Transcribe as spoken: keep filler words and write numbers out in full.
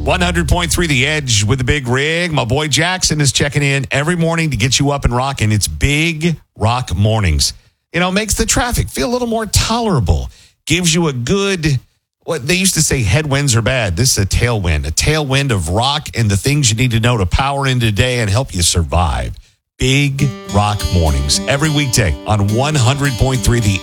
one hundred point three The Edge with the Big Rig. My boy Jackson is checking in every morning to get you up and rocking. It's Big Rock Mornings. You know, makes the traffic feel a little more tolerable. Gives you a good, what they used to say, headwinds are bad. This is a tailwind, a tailwind of rock and the things you need to know to power into today and help you survive. Big Rock Mornings every weekday on one hundred point three The